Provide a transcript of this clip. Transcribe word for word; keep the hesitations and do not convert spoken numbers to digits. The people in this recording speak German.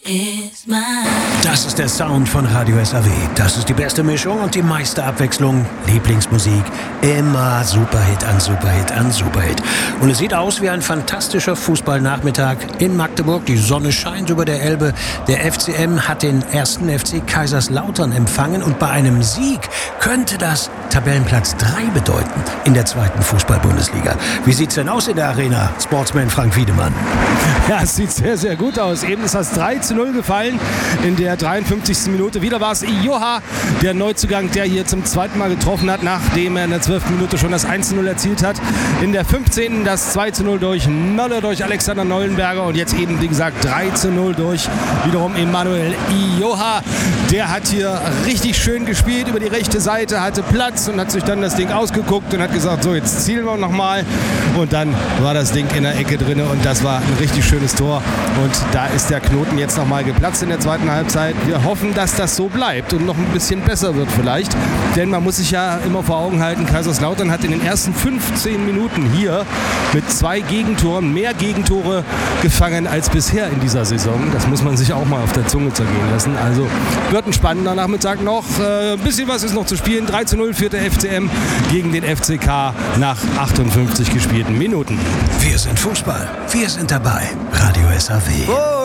Das ist der Sound von Radio S A W. Das ist die beste Mischung und die meiste Abwechslung. Lieblingsmusik, immer Superhit an Superhit an Superhit. Und es sieht aus wie ein fantastischer Fußballnachmittag in Magdeburg. Die Sonne scheint über der Elbe. Der F C M hat den ersten F C Kaiserslautern empfangen. Und bei einem Sieg könnte das Tabellenplatz drei bedeuten in der zweiten Fußball-Bundesliga. Wie sieht's denn aus in der Arena, Sportsman Frank Wiedemann? Ja, es sieht sehr, sehr gut aus. Eben ist das drei zu null gefallen in der dreiundfünfzigsten Minute. Wieder war es Ijoha, der Neuzugang, der hier zum zweiten Mal getroffen hat, nachdem er in der zwölften Minute schon das eins zu null erzielt hat. In der fünfzehnten das zwei zu null durch Nolle, durch Alexander Neulenberger und jetzt eben, wie gesagt, drei zu null durch wiederum Emanuel Ijoha. Der hat hier richtig schön gespielt über die rechte Seite, hatte Platz und hat sich dann das Ding ausgeguckt und hat gesagt, so, jetzt zielen wir nochmal. Und dann war das Ding in der Ecke drin und das war ein richtig schönes Tor. Und da ist der Knoten jetzt nochmal geplatzt in der zweiten Halbzeit. Wir hoffen, dass das so bleibt und noch ein bisschen besser wird vielleicht. Denn man muss sich ja immer vor Augen halten, Kaiserslautern hat in den ersten fünfzehn Minuten hier mit zwei Gegentoren mehr Gegentore gefangen als bisher in dieser Saison. Das muss man sich auch mal auf der Zunge zergehen lassen. Also wird ein spannender Nachmittag noch. Äh, ein bisschen was ist noch zu spielen. drei zu null führt der F C M gegen den F C K nach achtundfünfzig gespielten Minuten. Wir sind Fußball. Wir sind dabei. Radio S A W. Oh!